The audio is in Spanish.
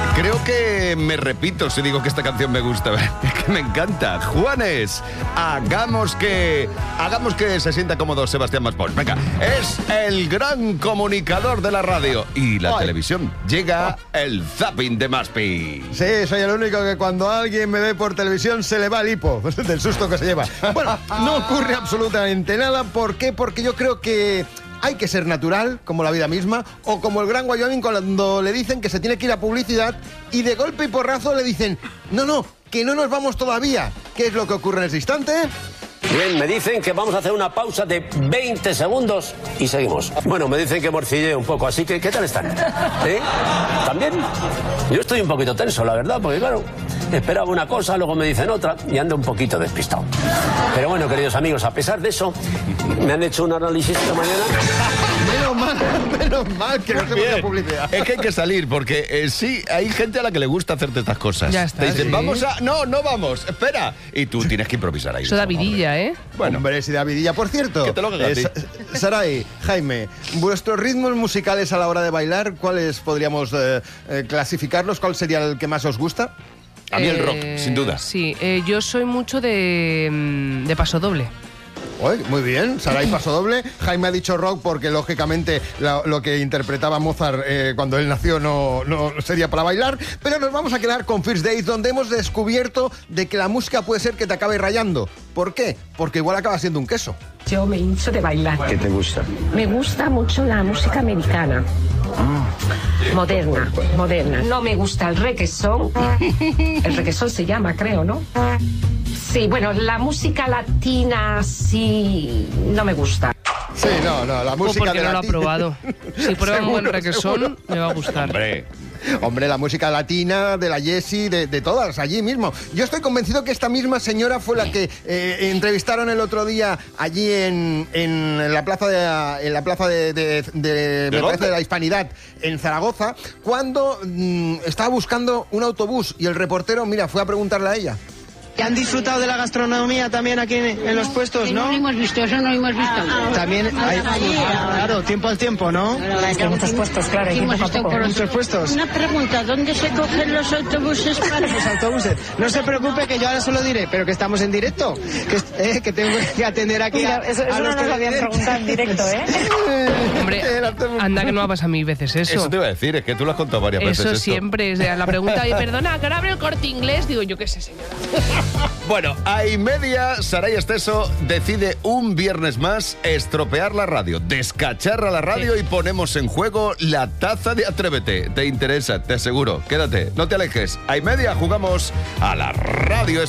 Creo que me repito si digo que esta canción me gusta. Es que me encanta. Juanes, hagamos que se sienta cómodo Sebastián Maspons. Venga, es el gran comunicador de la radio y la televisión. Llega el zapping de Maspi. Sí, soy el único que cuando alguien me ve por televisión se le va el hipo del susto que se lleva. Bueno, no ocurre absolutamente nada. ¿Por qué? Porque yo creo que hay que ser natural, como la vida misma, o como el Gran Wyoming cuando le dicen que se tiene que ir a publicidad y de golpe y porrazo le dicen, no, que no nos vamos todavía. ¿Qué es lo que ocurre en ese instante? Bien, me dicen que vamos a hacer una pausa de 20 segundos y seguimos. Bueno, me dicen que morcillé un poco, así que ¿qué tal están? ¿También? Yo estoy un poquito tenso, la verdad, porque claro, esperaba una cosa, luego me dicen otra y ando un poquito despistado. Pero bueno, queridos amigos, a pesar de eso, me han hecho un análisis esta mañana. Menos mal que no hacemos la publicidad. Es que hay que salir, porque sí, hay gente a la que le gusta hacerte estas cosas. Ya está, te dicen, sí. vamos a... No vamos, espera. Y tú tienes que improvisar ahí. Eso da vidilla, ¿eh? Bueno, hombre, si Davidilla, por cierto. Que te lo haga a ti. Saray, Jaime, vuestros ritmos musicales a la hora de bailar, ¿cuáles podríamos clasificarlos? ¿Cuál sería el que más os gusta? a mí el rock, sin duda. Sí, yo soy mucho de pasodoble. Muy bien, Saray pasodoble. Jaime ha dicho rock porque lógicamente lo que interpretaba Mozart cuando él nació no sería para bailar, pero nos vamos a quedar con First Dates, donde hemos descubierto de que la música puede ser que te acabe rayando. ¿Por qué? Porque igual acaba siendo un queso. Yo me hincho de bailar. ¿Qué te gusta? Me gusta mucho la música americana. Moderna. No me gusta el requesón. El requesón se llama, creo, ¿no? Sí, bueno, la música latina sí no me gusta. Sí, no, la música porque no lo ha probado. Si prueba un buen requesón, le va a gustar. Hombre, la música latina, de la Jessie, de todas, allí mismo. Yo estoy convencido que esta misma señora fue la que entrevistaron el otro día allí en la plaza de la Hispanidad, en Zaragoza, cuando estaba buscando un autobús y el reportero, mira, fue a preguntarle a ella. ¿Han disfrutado de la gastronomía también aquí en los puestos, no? No lo hemos visto, eso no lo hemos visto. También hay, claro, tiempo al tiempo, ¿no? Es que hay muchos puestos, claro, hay muchos puestos. Una pregunta, ¿dónde se cogen los autobuses para...? Los autobuses. No se preocupe que yo ahora se lo diré, pero que estamos en directo, que tengo que atender aquí a eso los no nos lo habían preguntado en directo, ¿eh? Hombre, anda que no ha pasado a mí veces eso. Eso te iba a decir, es que tú lo has contado varias veces. Eso siempre, la pregunta, y perdona, que ahora abre el Corte Inglés, digo, yo qué sé, señora. Bueno, a y media, Saray Esteso decide un viernes más estropear la radio, descacharra la radio y ponemos en juego la taza de Atrévete. ¿Te interesa? Te aseguro. Quédate, no te alejes. A y media jugamos a la radio.